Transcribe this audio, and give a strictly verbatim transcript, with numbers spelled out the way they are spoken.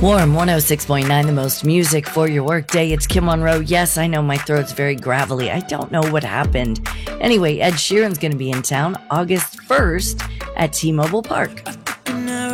Warm one oh six point nine, the most music for your workday. It's Kim Monroe. Yes, I know my throat's very gravelly. I don't know what happened. Anyway, Ed Sheeran's going to be in town August first at T-Mobile Park.